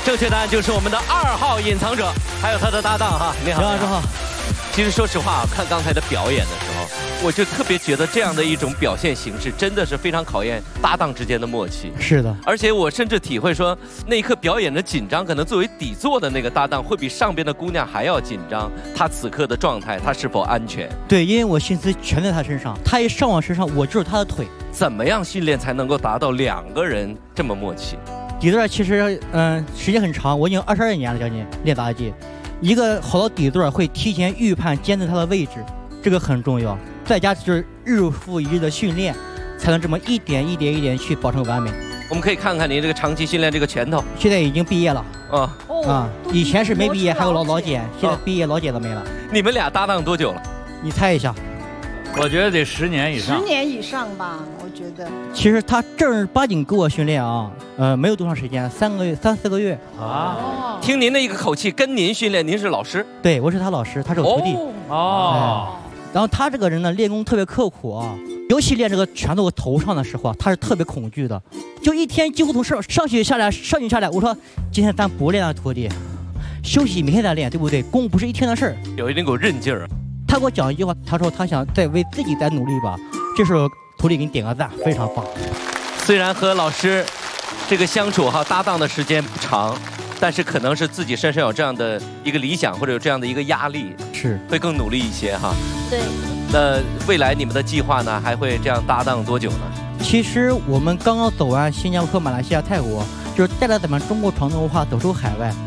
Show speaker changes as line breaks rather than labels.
正确答案就是我们的2号隐藏者，还有他的搭档哈。你好，
你好。
其实说实话，看刚才的表演的时候，我就特别觉得这样的一种表现形式真的是非常考验搭档之间的默契。
是的，
而且我甚至体会说，那一刻表演的紧张，可能作为底座的那个搭档，会比上边的姑娘还要紧张。她此刻的状态，她是否安全？
对，因为我心思全在她身上，她一上我身上，我就是她的腿。
怎么样训练才能够达到2个人这么默契？
底座其实时间很长，我已经22年了，将近练杂技。一个好的底座会提前预判监测他的位置，这个很重要。在家就是日复一日的训练，才能这么一点一点去保证完美。
我们可以看看您这个长期训练这个拳头，
现在已经毕业了。以前是没毕业，还有老茧，现在毕业老茧都没了。
你们俩搭档多久了？你猜一下。
我觉得得10年以上。
10年以上吧，我觉得。
其实他正儿八经给我训练啊，没有多长时间，3个月、3、4个月
啊。听您的一个口气，跟您训练，您是老师？
对，我是他老师，他是我徒弟。然后他这个人呢，练功特别刻苦啊，尤其练这个拳头头上的时候，他是特别恐惧的，就一天几乎从上去下来。我说今天咱不练了，徒弟，休息，明天再练，对不对？功不是一天的事儿。
有一点股韧劲儿。
他给我讲一句话，他说他想再为自己再努力吧。这时候徒弟给你点个赞，非常棒。
虽然和老师这个相处搭档的时间不长，但是可能是自己身上有这样的一个理想或者有这样的一个压力，
是
会更努力一些哈。
对。
那未来你们的计划呢，还会这样搭档多久呢？
其实我们刚刚走完新加坡、马来西亚、泰国，就是带着咱们中国传统文化走出海外。